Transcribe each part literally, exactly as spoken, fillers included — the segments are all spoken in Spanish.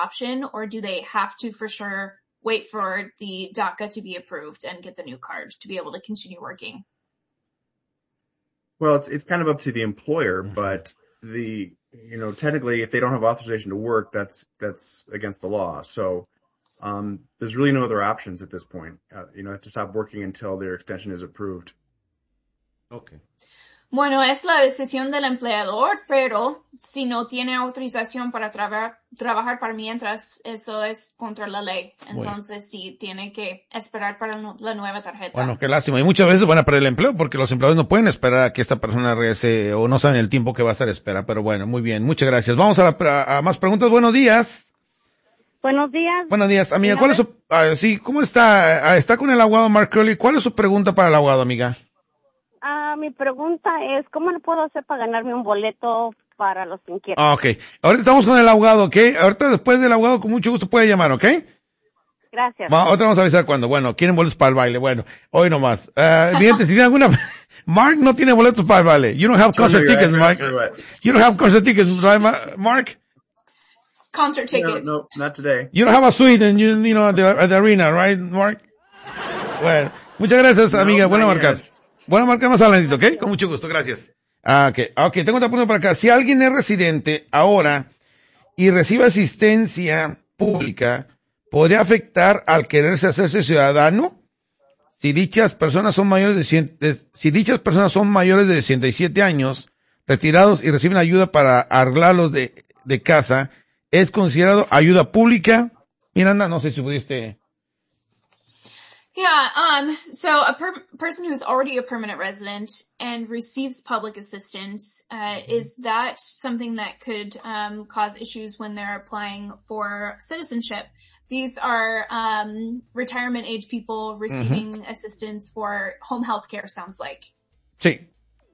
option, or do they have to for sure wait for the DACA to be approved and get the new card to be able to continue working? Well, it's it's kind of up to the employer, but the you know technically, if they don't have authorization to work, that's that's against the law. So um, there's really no other options at this point. Uh, you know, have to stop working until their extension is approved. Okay. Bueno, es la decisión del empleador, pero si no tiene autorización para traba- trabajar para mientras, eso es contra la ley. Entonces, sí, tiene que esperar para no- la nueva tarjeta. Bueno, qué lástima. Y muchas veces van a perder el empleo porque los empleadores no pueden esperar a que esta persona regrese o no saben el tiempo que va a estar a espera. Pero bueno, muy bien. Muchas gracias. Vamos a, la, a más preguntas. Buenos días. Buenos días. Buenos días. Amiga, ¿cuál es su... Ah, sí, ¿cómo está? Ah, está con el abogado Mark Curley. ¿Cuál es su pregunta para el abogado, amiga? Ah, mi pregunta es, ¿cómo le puedo hacer para ganarme un boleto para los inquietos? Ah, ok. Ahorita estamos con el abogado, ¿ok? Ahorita después del abogado con mucho gusto puede llamar, ¿ok? Gracias. Va, ahorita vamos a avisar cuándo. Bueno, ¿quieren boletos para el baile? Bueno, hoy nomás. Uh, bien, si tienen alguna... Mark no tiene boletos para el baile. You don't have concert tickets, Mark. You don't have concert tickets, right, Mark? Concert tickets. No, no, not today. You don't have a suite and you, you know, at the, at the arena, right, Mark? Bueno, muchas gracias, amiga. No, Buena not marcar. yet. Bueno, marcar más adelantito, ¿ok? Con mucho gusto, gracias. Ah, ok, ok, tengo otra pregunta para acá. Si alguien es residente ahora y recibe asistencia pública, ¿podría afectar al quererse hacerse ciudadano? Si dichas personas son mayores de, cien, de si dichas personas son mayores de sesenta y siete años, retirados y reciben ayuda para arreglarlos de, de casa, ¿es considerado ayuda pública? Miranda, no sé si pudiste... Yeah, um, so a per- person who's already a permanent resident and receives public assistance, uh, is that something that could, um, cause issues when they're applying for citizenship? These are, um, retirement age people receiving mm-hmm. assistance for home health care, sounds like. Sí.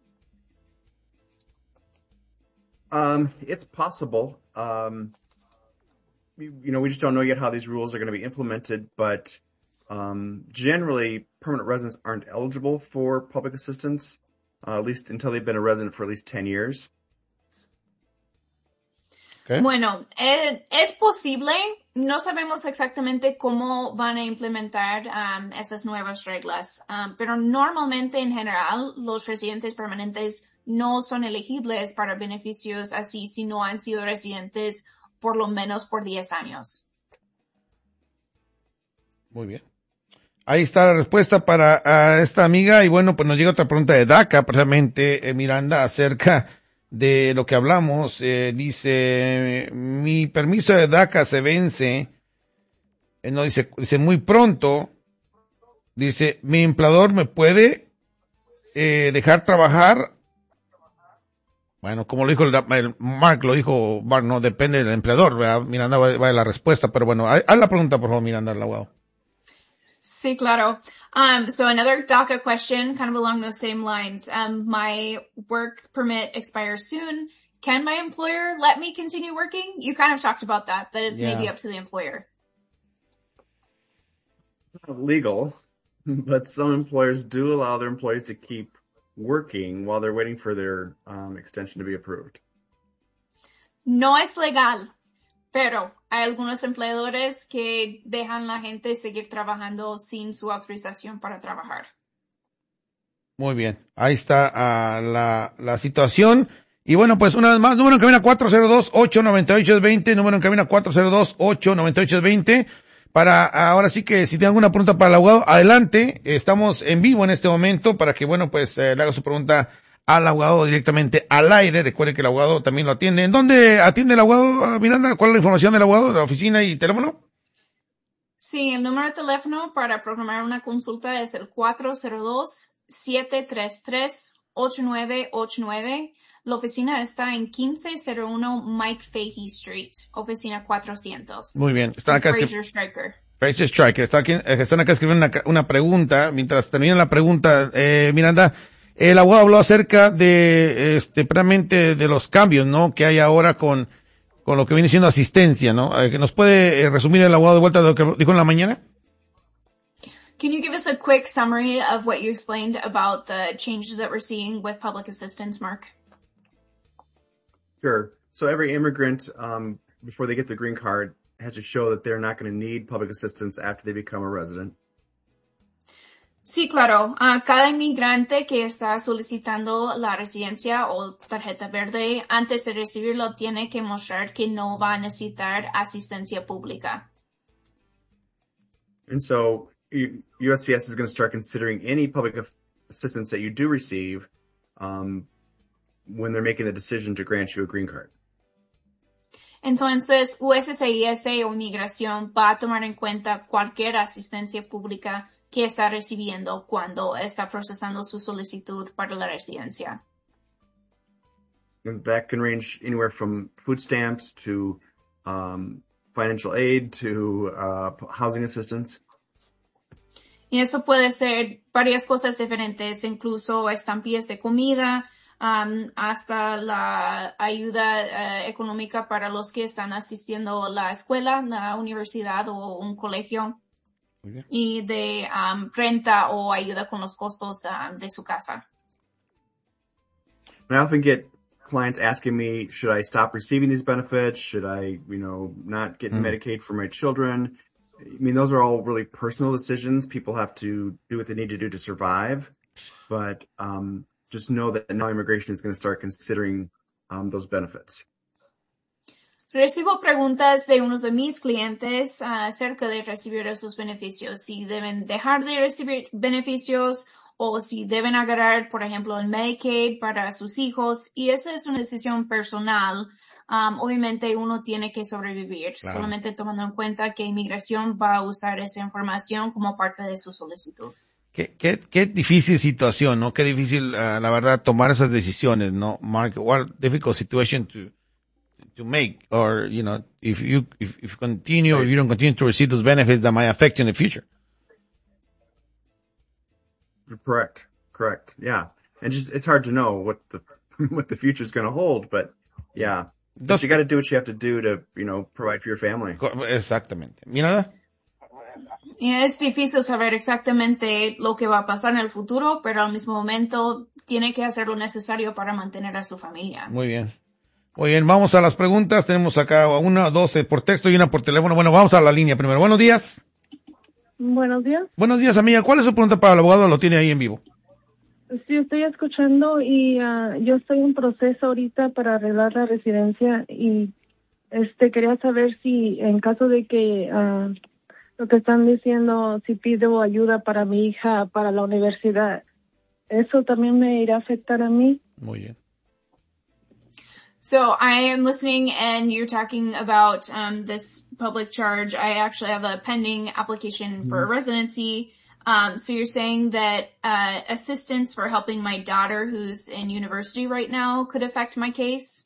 Um, it's possible. Um, you, you know, we just don't know yet how these rules are going to be implemented, but Um, generally, permanent residents aren't eligible for public assistance, uh, at least until they've been a resident for at least ten years. Okay. Bueno, eh, es posible. No sabemos exactamente cómo van a implementar um, esas nuevas reglas, um, pero normalmente, en general, los residentes permanentes no son elegibles para beneficios así si no han sido residentes por lo menos por diez años. Muy bien. Ahí está la respuesta para uh, esta amiga. Y bueno, pues nos llega otra pregunta de DACA, precisamente, eh, Miranda, acerca de lo que hablamos. Eh, dice, mi permiso de DACA se vence, eh, no dice, dice muy pronto. Dice, mi empleador me puede eh, dejar trabajar. Bueno, como lo dijo el, el Mark, lo dijo Mark, no depende del empleador, ¿verdad? Miranda va, va a la respuesta, pero bueno, haz la pregunta, por favor, Miranda, al abogado. Sí, claro. Um, so another DACA question, kind of along those same lines. Um, my work permit expires soon. Can my employer let me continue working? You kind of talked about that. That is yeah. maybe up to the employer. It's not legal, but some employers do allow their employees to keep working while they're waiting for their um, extension to be approved. No es legal. Pero hay algunos empleadores que dejan a la gente seguir trabajando sin su autorización para trabajar. Muy bien. Ahí está uh, la, la situación. Y bueno, pues una vez más, número en cabina cuatro cero dos, ocho nueve ocho, dos cero, número en cabina cuatro cero dos, ocho nueve ocho, dos cero. Para, ahora sí que si tiene alguna pregunta para el abogado, adelante. Estamos en vivo en este momento para que, bueno, pues eh, le haga su pregunta al abogado directamente al aire. Recuerde que el abogado también lo atiende. ¿En dónde atiende el abogado, Miranda? ¿Cuál es la información del abogado, de la oficina y teléfono? Sí, el número de teléfono para programar una consulta es el cuatro cero dos, siete tres tres, ocho nueve ocho nueve. La oficina está en quince cero uno Mike Fahey Street, oficina cuatrocientos. Muy bien. Están acá Fraser Striker. Fraser Striker. Está aquí, están acá escribiendo una, una pregunta. Mientras termina la pregunta, eh, Miranda, el abogado habló acerca de, este, precisamente de los cambios, ¿no? Que hay ahora con, con lo que viene siendo asistencia, ¿no? Eh, ¿Nos puede eh, resumir el abogado de vuelta de lo que dijo en la mañana? Can you give us a quick summary of what you explained about the changes that we're seeing with public assistance, Mark? Sure. So every immigrant, um, before they get the green card, has to show that they're not going to need public assistance after they become a resident. Sí, claro. Uh, cada inmigrante que está solicitando la residencia o tarjeta verde, antes de recibirlo, tiene que mostrar que no va a necesitar asistencia pública. And so U S C S is going to start considering any public assistance that you do receive um, when they're making the decision to grant you a green card. Entonces, U S C I S o Inmigración va a tomar en cuenta cualquier asistencia pública que está recibiendo cuando está procesando su solicitud para la residencia. And that can range anywhere from food stamps to um, financial aid to uh, housing assistance. Y eso puede ser varias cosas diferentes, incluso estampillas de comida, um, hasta la ayuda uh, económica para los que están asistiendo a la escuela, la universidad o un colegio. Muy bien. Y de um, renta o ayuda con los costos um, de su casa. I often get clients asking me, should I stop receiving these benefits? Should I, you know, not get Mm. Medicaid for my children? I mean, those are all really personal decisions. People have to do what they need to do to survive. But um, just know that now immigration is going to start considering um, those benefits. Recibo preguntas de unos de mis clientes uh, acerca de recibir esos beneficios, si deben dejar de recibir beneficios o si deben agarrar, por ejemplo, el Medicaid para sus hijos, y esa es una decisión personal. Um, obviamente uno tiene que sobrevivir, Claro. solamente tomando en cuenta que inmigración va a usar esa información como parte de su solicitud. Qué, qué, qué difícil situación, ¿no? Qué difícil, uh, la verdad, tomar esas decisiones, ¿no? Mark, what a difficult situation to to make, or, you know, if you, if, if you continue or you don't continue to receive those benefits that might affect you in the future. Correct. Correct. Yeah. And just, it's hard to know what the, what the future is going to hold, but yeah. But Dos- you got to do what you have to do to, you know, provide for your family. Co- Exactamente. Mira, Y es difícil saber exactamente lo que va a pasar en el futuro, pero al mismo momento tiene que hacer lo necesario para mantener a su familia. muy bien. Muy bien, vamos a las preguntas. Tenemos acá una, dos eh, por texto y una por teléfono. Bueno, vamos a la línea primero. Buenos días. Buenos días. Buenos días, amiga. ¿Cuál es su pregunta para el abogado? Lo tiene ahí en vivo. Sí, estoy escuchando y ah, yo estoy en proceso ahorita para arreglar la residencia y este quería saber si en caso de que ah, lo que están diciendo, si pido ayuda para mi hija para la universidad, ¿eso también me irá a afectar a mí? Muy bien. So I am listening and you're talking about um, this public charge. I actually have a pending application for a residency. Um, so you're saying that uh, assistance for helping my daughter who's in university right now could affect my case?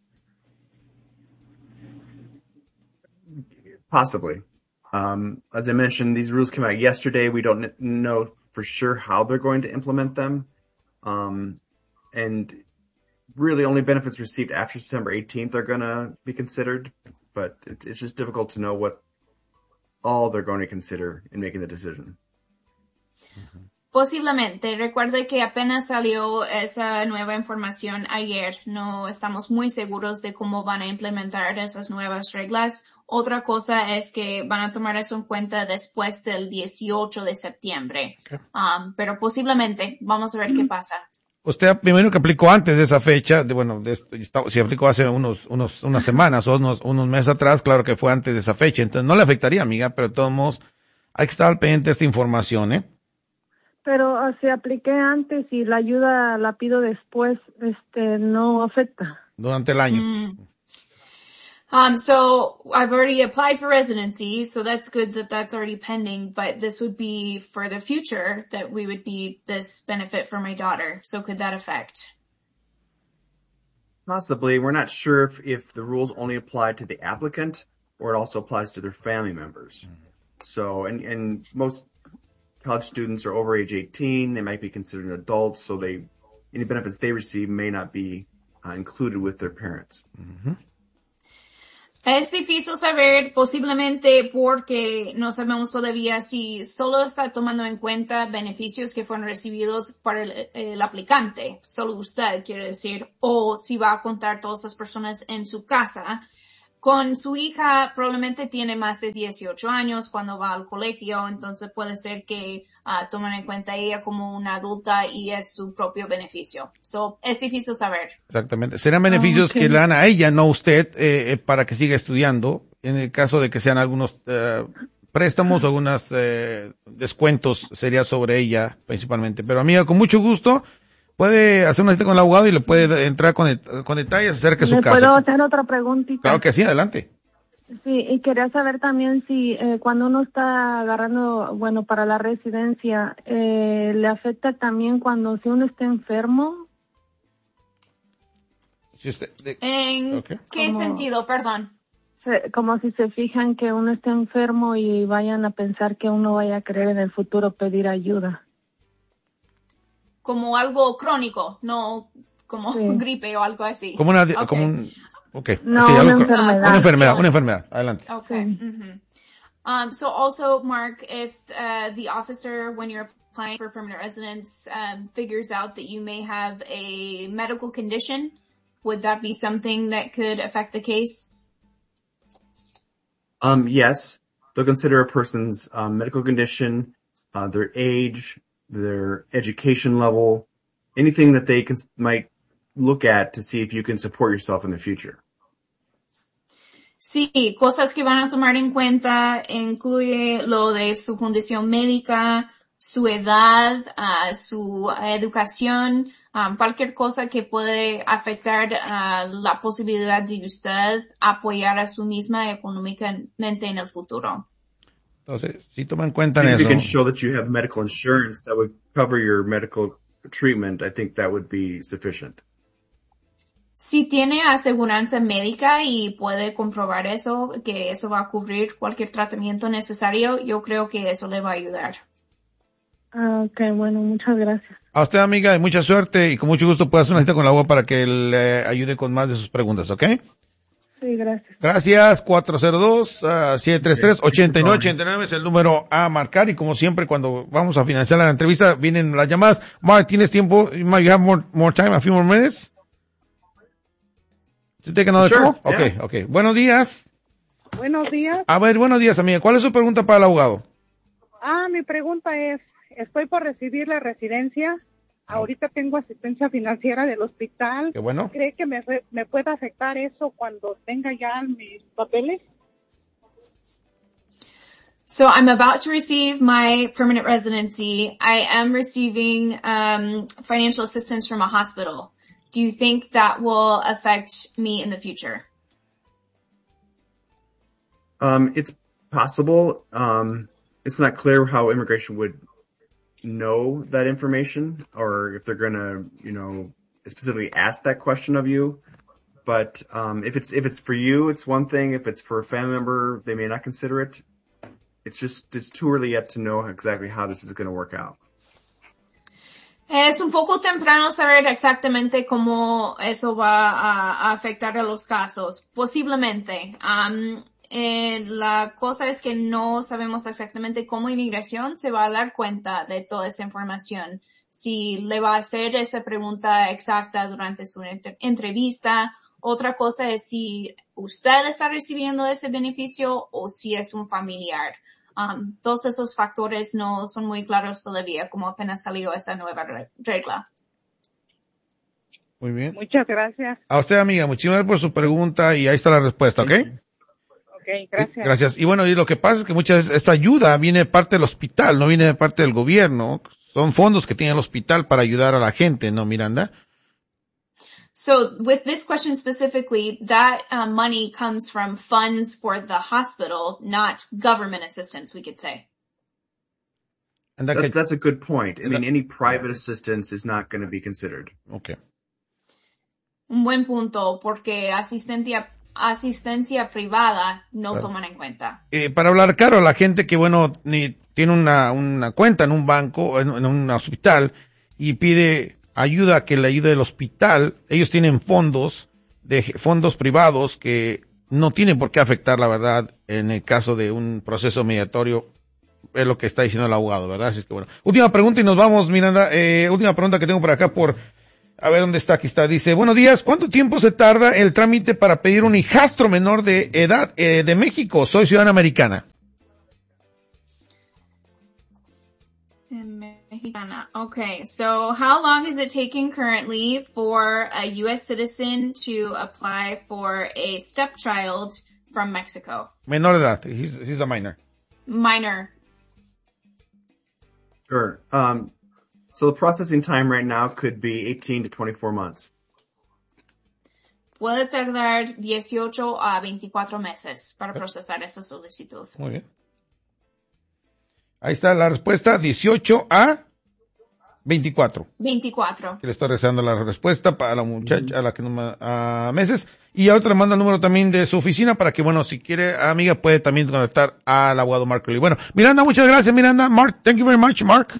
Possibly. Um, as I mentioned, these rules came out yesterday. We don't kn- know for sure how they're going to implement them. Um, and really only benefits received after September eighteenth are going to be considered, but it, it's just difficult to know what all they're going to consider in making the decision. Posiblemente. Recuerde que apenas salió esa nueva información ayer. No estamos muy seguros de cómo van a implementar esas nuevas reglas. Otra cosa es que van a tomar eso en cuenta después del dieciocho de septiembre. Okay. Um, pero posiblemente. Vamos a ver qué pasa. Usted primero que aplicó antes de esa fecha, de, bueno, de, está- si aplicó hace unos, unos, unas semanas o unos, unos meses atrás, claro que fue antes de esa fecha, entonces no le afectaría, amiga, pero de todos modos hay que estar al pendiente de esta información, ¿eh? Pero ah, si apliqué antes y la ayuda la pido después, este no afecta. Durante el año. Mm. Um, so I've already applied for residency, so that's good that that's already pending, but this would be for the future that we would need this benefit for my daughter. So could that affect? Possibly. We're not sure if, if the rules only apply to the applicant or it also applies to their family members. So, and, and most college students are over age eighteen. They might be considered adults, so they, any benefits they receive may not be uh, included with their parents. Ujú. Es difícil saber, posiblemente porque no sabemos todavía si solo está tomando en cuenta beneficios que fueron recibidos por el, el aplicante, solo usted quiere decir, o si va a contar todas las personas en su casa. con su hija probablemente tiene más de dieciocho años cuando va al colegio, entonces puede ser que uh, tomen en cuenta ella como una adulta y es su propio beneficio. So, es difícil saber. Exactamente. Serán beneficios Oh, okay. que le dan a ella, no a usted, eh, para que siga estudiando, en el caso de que sean algunos eh, préstamos o algunos eh, descuentos, sería sobre ella principalmente. Pero amiga, con mucho gusto, puede hacer una cita con el abogado y le puede entrar con, con detalles acerca de su ¿Le caso. puedo hacer otra preguntita? Claro que sí, adelante. Sí, y quería saber también si eh, cuando uno está agarrando, bueno, para la residencia, eh, ¿le afecta también cuando si uno está enfermo? Si usted, de, ¿En okay. qué Como- sentido? Perdón. Se- como si se fijan que uno está enfermo y vayan a pensar que uno vaya a querer en el futuro pedir ayuda. Como algo crónico, no como Sí. gripe o algo así. Como una, Okay. como un, okay. No, Sí, una algo- enfermedad. Una enfermedad, una enfermedad. Adelante. Okay. Mm-hmm. Um, so also, Mark, if uh, the officer, when you're applying for permanent residence, um, figures out that you may have a medical condition, would that be something that could affect the case? Um, yes, they'll consider a person's um, medical condition, uh, their age, their education level, anything that they can, might look at to see if you can support yourself in the future. Sí, cosas que van a tomar en cuenta incluye lo de su condición médica, su edad, uh, su educación, um, cualquier cosa que puede afectar uh, la posibilidad de usted apoyar a su misma económicamente en el futuro. Entonces, si toman en cuenta If eso. you can show that you have medical insurance that would cover your medical treatment, I think that would be sufficient. Si tiene aseguranza médica y puede comprobar eso, que eso va a cubrir cualquier tratamiento necesario, yo creo que eso le va a ayudar. Ah, ok, bueno, muchas gracias. A usted, amiga, y mucha suerte y con mucho gusto puede hacer una cita con la abogada para que le ayude con más de sus preguntas, ¿ok? Sí, gracias. Gracias. cuatro cero dos, siete tres tres, ocho nueve ocho nueve es el número a marcar y como siempre cuando vamos a finalizar la entrevista vienen las llamadas. Mark, ¿tienes tiempo? Mark, you have more, more time, a few more minutes? To take another Sure, call? yeah. Okay, okay. Buenos días. Buenos días. A ver, buenos días, amiga. ¿Cuál es su pregunta para el abogado? Ah, mi pregunta es, estoy por recibir la residencia. Ahorita tengo asistencia financiera del hospital. Qué bueno. ¿Cree que me, re- me pueda afectar eso cuando tenga ya mis papeles? So I'm about to receive my permanent residency. I am receiving um, financial assistance from a hospital. Do you think that will affect me in the future? Um, it's possible. Um, it's not clear how immigration would know that information or if they're going to, you know, specifically ask that question of you. But um, if it's if it's for you, it's one thing. If it's for a family member, they may not consider it. It's just it's too early yet to know exactly how this is going to work out. Es un poco temprano saber exactamente cómo eso va a, a afectar a los casos. Posiblemente. Um, eh, la cosa es que no sabemos exactamente cómo inmigración se va a dar cuenta de toda esa información. Si le va a hacer esa pregunta exacta durante su entre- entrevista. Otra cosa es si usted está recibiendo ese beneficio o si es un familiar. Um, todos esos factores no son muy claros todavía, como apenas salió esa nueva re- regla. Muy bien. Muchas gracias. A usted, amiga, muchísimas gracias por su pregunta y ahí está la respuesta, ¿ok? Ok, gracias. Gracias. Y bueno, y lo que pasa es que muchas veces esta ayuda viene de parte del hospital, no viene de parte del gobierno. Son fondos que tiene el hospital para ayudar a la gente, ¿no, Miranda? So with this question specifically, that uh, money comes from funds for the hospital, not government assistance, we could say. And that That, can- that's a good point. I that- mean, any private assistance is not going to be considered. Okay. Un buen punto, porque asistencia, asistencia privada no Claro. toman en cuenta. Eh, para hablar claro, la gente que, bueno, ni tiene una, una cuenta en un banco, en, en un hospital, y pide ayuda, que le ayude el hospital, ellos tienen fondos, de fondos privados que no tienen por qué afectar, la verdad, en el caso de un proceso migratorio, es lo que está diciendo el abogado, ¿verdad? Así es que bueno. Última pregunta y nos vamos, Miranda. Eh, última pregunta que tengo por acá por A ver, ¿dónde está? Aquí está. Dice, buenos días, ¿cuánto tiempo se tarda el trámite para pedir un hijastro menor de edad eh, de México? Soy ciudadana americana. Mexicana. Okay, so how long is it taking currently for a U S citizen to apply for a stepchild from Mexico? Menor de edad. He's, he's a minor. Minor. Sure. Um, so the processing time right now could be eighteen to twenty-four months. Puede tardar dieciocho a veinticuatro meses para procesar esa solicitud. Muy bien. Ahí está la respuesta, dieciocho a veinticuatro. veinticuatro. Que le estoy rezando la respuesta para la muchacha, a la que no a meses. Y ahorita le mando el número también de su oficina para que, bueno, si quiere, amiga, puede también contactar al abogado Mark Curley. Bueno, Miranda, muchas gracias, Miranda. Mark, thank you very much, Mark.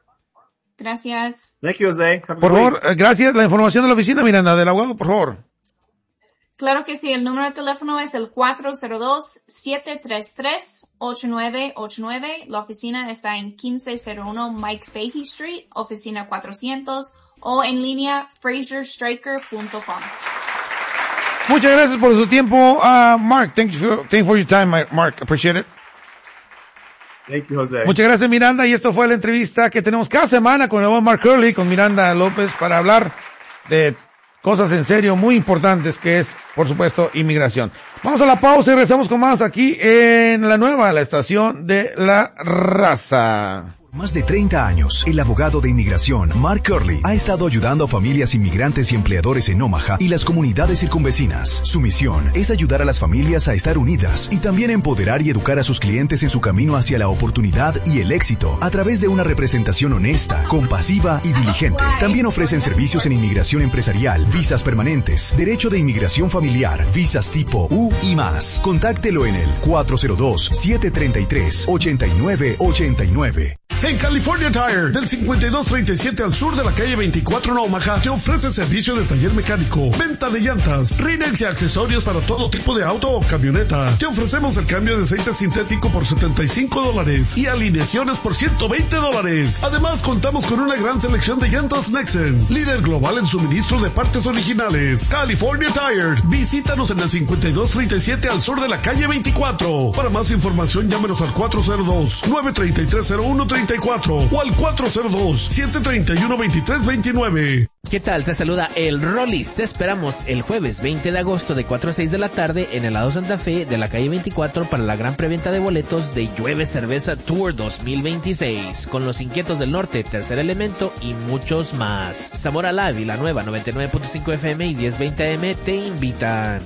Gracias. Thank you, Jose. Have a Por good favor, week. eh, gracias. La información de la oficina, Miranda, del abogado, por favor. Claro que sí, el número de teléfono es el cuatro cero dos, siete tres tres, ocho nueve ocho nueve. La oficina está en quince cero uno Mike Fahey Street, oficina cuatrocientos, o en línea fraser striker punto com. Muchas gracias por su tiempo, uh, Mark. Thank you for, thank you for your time, Mark. Appreciate it. Thank you, Jose. Muchas gracias, Miranda. Y esto fue la entrevista que tenemos cada semana con el abogado Mark Curley, con Miranda López, para hablar de cosas en serio muy importantes, que es, por supuesto, inmigración. Vamos a la pausa y regresamos con más aquí en la nueva, la estación de la raza. Más de treinta años, el abogado de inmigración, Mark Curley, ha estado ayudando a familias inmigrantes y empleadores en Omaha y las comunidades circunvecinas. Su misión es ayudar a las familias a estar unidas y también empoderar y educar a sus clientes en su camino hacia la oportunidad y el éxito a través de una representación honesta, compasiva y diligente. También ofrecen servicios en inmigración empresarial, visas permanentes, derecho de inmigración familiar, visas tipo U y más. Contáctelo en el cuatro cero dos, siete tres tres, ocho nueve ocho nueve. En California Tire, del cincuenta y dos treinta y siete al sur de la calle veinticuatro en Omaha, te ofrece servicio de taller mecánico, venta de llantas, rínex y accesorios para todo tipo de auto o camioneta. Te ofrecemos el cambio de aceite sintético por setenta y cinco dólares y alineaciones por ciento veinte dólares. Además, contamos con una gran selección de llantas Nexen, líder global en suministro de partes originales. California Tire, visítanos en el cincuenta y dos treinta y siete al sur de la calle veinticuatro. Para más información, llámenos al cuatro cero dos, nueve tres tres, cero uno tres cuatro o al cuatro cero dos, siete tres uno, dos tres dos nueve. ¿Qué tal? Te saluda el Rollis. Te esperamos el jueves veinte de agosto de cuatro a seis de la tarde en el lado Santa Fe de la calle veinticuatro para la gran preventa de boletos de Llueve Cerveza Tour dos mil veintiséis con Los Inquietos del Norte, Tercer Elemento y muchos más. Sabor a Live y la nueva noventa y nueve punto cinco F M y diez veinte A M te invitan.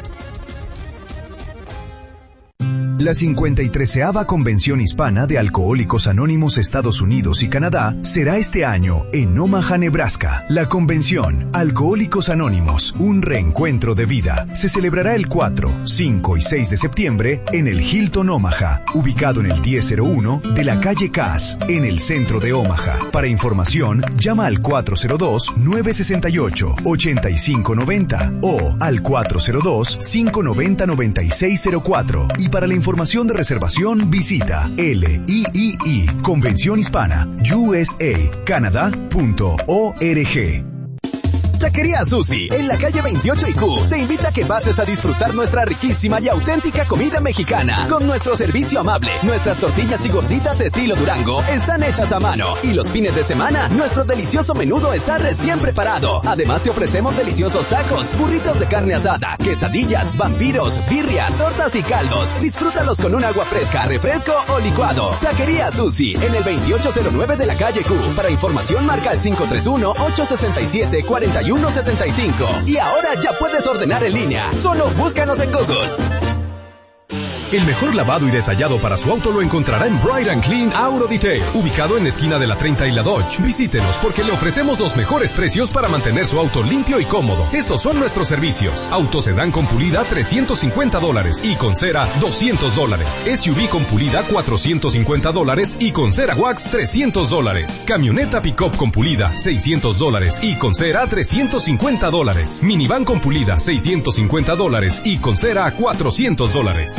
La cincuenta y treseava Convención Hispana de Alcohólicos Anónimos Estados Unidos y Canadá será este año en Omaha, Nebraska. La convención Alcohólicos Anónimos, un reencuentro de vida, se celebrará el cuatro, cinco y seis de septiembre en el Hilton Omaha, ubicado en el diez cero uno de la calle Cass, en el centro de Omaha. Para información, llama al cuatro cero dos, nueve seis ocho, ocho cinco nueve cero o al cuatro cero dos, cinco nueve cero, nueve seis cero cuatro. Y para la información de reservación, visita L I I I Convención Hispana U S A Canadá punto org. Taquería Susi, en la calle veintiocho y Q, te invita a que pases a disfrutar nuestra riquísima y auténtica comida mexicana. Con nuestro servicio amable, nuestras tortillas y gorditas estilo Durango están hechas a mano. Y los fines de semana, nuestro delicioso menudo está recién preparado. Además te ofrecemos deliciosos tacos, burritos de carne asada, quesadillas, vampiros, birria, tortas y caldos. Disfrútalos con un agua fresca, refresco o licuado. Taquería Susi, en el veintiocho cero nueve de la calle Q. Para información marca el cinco tres uno, ocho seis siete, cuatro uno siete cinco. Y ahora ya puedes ordenar en línea. Solo búscanos en Google. El mejor lavado y detallado para su auto lo encontrará en Bright and Clean Auto Detail, ubicado en la esquina de la treinta y la Dodge. Visítenos porque le ofrecemos los mejores precios para mantener su auto limpio y cómodo. Estos son nuestros servicios: auto sedán con pulida trescientos cincuenta dólares y con cera doscientos dólares. S U V con pulida cuatrocientos cincuenta dólares y con cera wax trescientos dólares. Camioneta pick-up con pulida seiscientos dólares y con cera trescientos cincuenta dólares. Minivan con pulida seiscientos cincuenta dólares y con cera cuatrocientos dólares. Menciona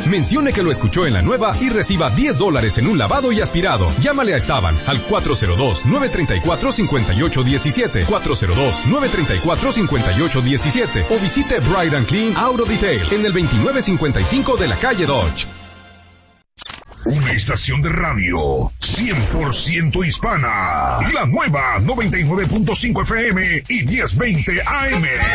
Mencione que lo escuchó en la nueva y reciba diez dólares en un lavado y aspirado. Llámale a Esteban al cuatro cero dos, nueve tres cuatro, cinco ocho uno siete, cuatro cero dos, nueve tres cuatro, cinco ocho uno siete o visite Bright and Clean Auto Detail en el veintinueve cincuenta y cinco de la calle Dodge. Una estación de radio cien por ciento hispana. La nueva noventa y nueve punto cinco F M y diez veinte A M.